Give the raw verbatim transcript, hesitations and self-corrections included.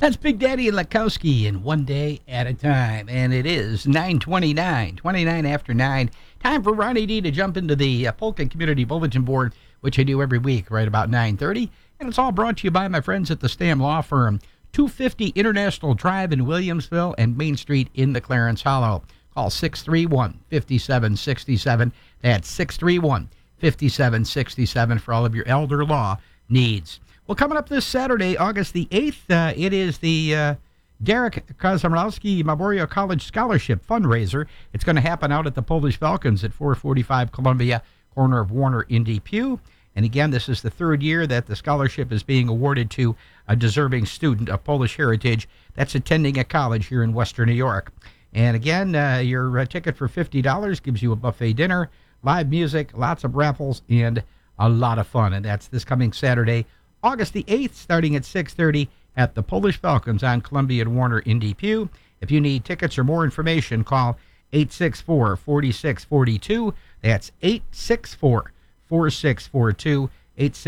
That's Big Daddy and Lakowski in One Day at a Time. And it is nine twenty-nine, twenty-nine after nine. Time for Ronnie D to jump into the uh, Polka Community Bulletin Board, which I do every week right about nine thirty. And it's all brought to you by my friends at the Stam Law Firm, two fifty International Drive in Williamsville and Main Street in the Clarence Hollow. Call six three one, five seven six seven. That's six three one, five seven six seven for all of your elder law needs. Well, coming up this Saturday, August the eighth, uh, it is the uh, Derek Kozmarowski Memorial College Scholarship Fundraiser. It's going to happen out at the Polish Falcons at four forty-five Columbia, corner of Warner in Depew. And again, this is the third year that the scholarship is being awarded to a deserving student of Polish heritage that's attending a college here in Western New York. And again, uh, your uh, ticket for fifty dollars gives you a buffet dinner, live music, lots of raffles, and a lot of fun. And that's this coming Saturday, August the eighth, starting at six thirty at the Polish Falcons on Columbia and Warner in Depew. If you need tickets or more information, call eight six four, four six four two. That's eight six four, four six four two.